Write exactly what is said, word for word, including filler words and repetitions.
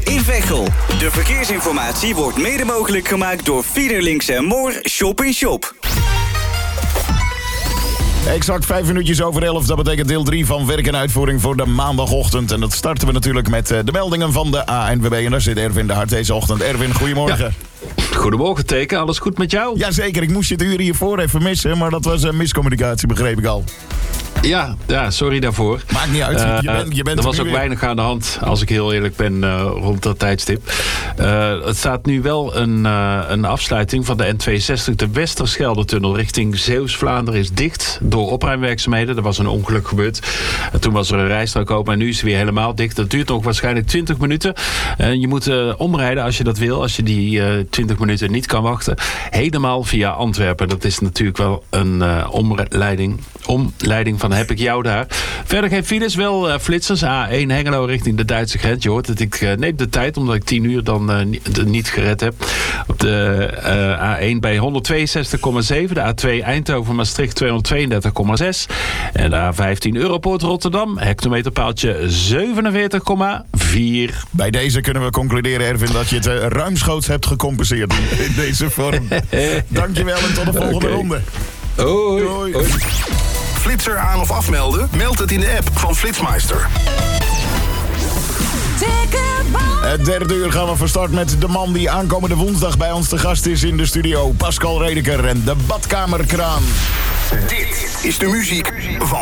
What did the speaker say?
in Veghel. De verkeersinformatie wordt mede mogelijk gemaakt door Fiederlinks en Moor Shop in Shop. Exact vijf minuutjes over elf. Dat betekent deel drie van werk en uitvoering voor de maandagochtend. En dat starten we natuurlijk met de meldingen van de A N W B. En daar zit Erwin de Hart deze ochtend. Erwin, goedemorgen. Ja. Goedemorgen, Teken. Alles goed met jou? Jazeker, ik moest je het uur hiervoor even missen. Maar dat was een miscommunicatie, begreep ik al. Ja, ja, sorry daarvoor. Maakt niet uit. Uh, je bent, je bent er was ook weer... weinig aan de hand, als ik heel eerlijk ben, uh, rond dat tijdstip. Uh, het staat nu wel een, uh, een afsluiting van de N tweeënzestig. De Westerschelde-tunnel richting Zeeuws-Vlaanderen is dicht door opruimwerkzaamheden. Er was een ongeluk gebeurd. Uh, toen was er een rijstrook open en nu is het weer helemaal dicht. Dat duurt nog waarschijnlijk twintig minuten. Uh, je moet uh, omrijden als je dat wil. Als je die uh, twintig minuten niet kan wachten. Helemaal via Antwerpen. Dat is natuurlijk wel een uh, omleiding, omleiding van heb ik jou daar. Verder geen files, wel uh, flitsers. A één Hengelo richting de Duitse grens. Je hoort het, ik uh, neem de tijd omdat ik tien uur dan uh, niet, niet gered heb. Op de uh, A één bij honderdtweeënzestig komma zeven. De A twee Eindhoven-Maastricht tweehonderdtweeëndertig komma zes. En de A vijftien Europoort Rotterdam. Hectometerpaaltje zevenenveertig komma vier. Bij deze kunnen we concluderen, Erwin, dat je het uh, ruimschoots hebt gecompenseerd in, in deze vorm. Dankjewel en tot de volgende okay. ronde. Hoi. Hoi. Hoi. Flitser aan of afmelden? Meld het in de app van Flitsmeister. Het derde uur gaan we van start met de man die aankomende woensdag bij ons te gast is in de studio. Pascal Redeker en de badkamerkraan. Dit is de muziek van